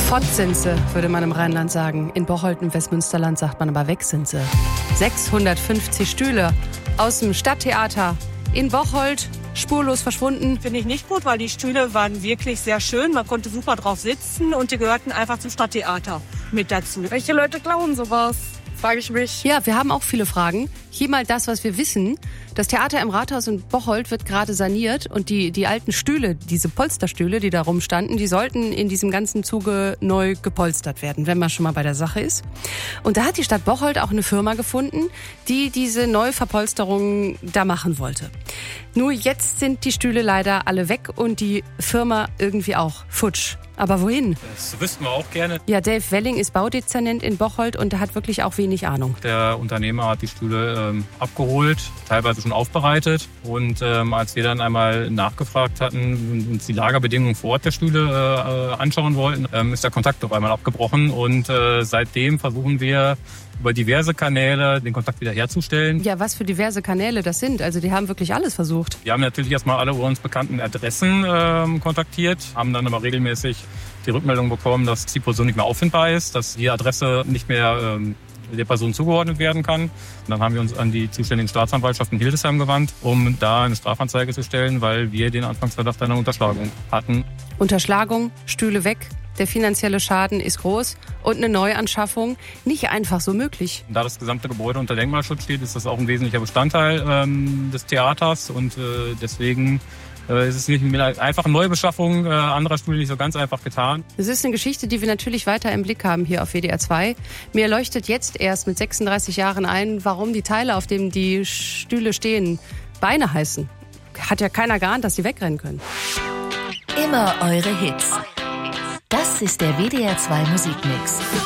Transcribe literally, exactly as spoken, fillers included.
Fort sind sie, würde man im Rheinland sagen. In Bocholt im Westmünsterland sagt man aber weg sind sie. sechshundertfünfzig Stühle aus dem Stadttheater in Bocholt, spurlos verschwunden. Finde ich nicht gut, weil die Stühle waren wirklich sehr schön. Man konnte super drauf sitzen und die gehörten einfach zum Stadttheater mit dazu. Welche Leute klauen sowas? Frage ich mich. Ja, wir haben auch viele Fragen. Hier mal das, was wir wissen. Das Theater im Rathaus in Bocholt wird gerade saniert und die, die alten Stühle, diese Polsterstühle, die da rumstanden, die sollten in diesem ganzen Zuge neu gepolstert werden, wenn man schon mal bei der Sache ist. Und da hat die Stadt Bocholt auch eine Firma gefunden, die diese Neuverpolsterung da machen wollte. Nur jetzt sind die Stühle leider alle weg und die Firma irgendwie auch futsch. Aber wohin? Das wüssten wir auch gerne. Ja, Dave Welling ist Baudezernent in Bocholt und der hat wirklich auch wenig Ahnung. Der Unternehmer hat die Stühle ähm, abgeholt, teilweise schon aufbereitet. Und ähm, als wir dann einmal nachgefragt hatten und uns die Lagerbedingungen vor Ort der Stühle äh, anschauen wollten, ähm, ist der Kontakt auf einmal abgebrochen. Und äh, seitdem versuchen wir über diverse Kanäle den Kontakt wieder herzustellen. Ja, was für diverse Kanäle das sind. Also die haben wirklich alles versucht. Wir haben natürlich erstmal alle uns bekannten Adressen ähm, kontaktiert, haben dann aber regelmäßig die Rückmeldung bekommen, dass die Person nicht mehr auffindbar ist, dass die Adresse nicht mehr ähm, der Person zugeordnet werden kann. Und dann haben wir uns an die zuständigen Staatsanwaltschaft in Hildesheim gewandt, um da eine Strafanzeige zu stellen, weil wir den Anfangsverdacht einer Unterschlagung hatten. Unterschlagung, Stühle weg. Der finanzielle Schaden ist groß und eine Neuanschaffung nicht einfach so möglich. Da das gesamte Gebäude unter Denkmalschutz steht, ist das auch ein wesentlicher Bestandteil ähm, des Theaters und äh, deswegen äh, ist es nicht mit einer einfachen Neubeschaffung äh, anderer Stühle nicht so ganz einfach getan. Es ist eine Geschichte, die wir natürlich weiter im Blick haben hier auf W D R zwei. Mir leuchtet jetzt erst mit sechsunddreißig Jahren ein, warum die Teile, auf denen die Stühle stehen, Beine heißen. Hat ja keiner geahnt, dass sie wegrennen können. Immer eure Hits. Das ist der W D R zwei Musikmix.